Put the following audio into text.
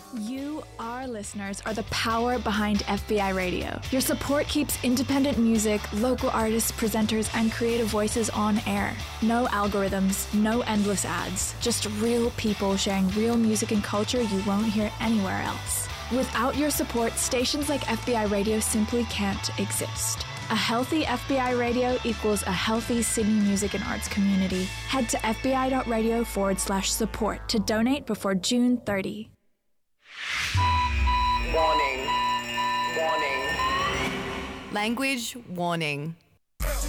You, our listeners, are the power behind FBI Radio. Your support keeps independent music, local artists, presenters, and creative voices on air. No algorithms, no endless ads, just real people sharing real music and culture you won't hear anywhere else. Without your support, stations like FBI Radio simply can't exist. A healthy FBI Radio equals a healthy Sydney music and arts community. Head to fbi.radio/support to donate before June 30. Warning. Warning. Language warning.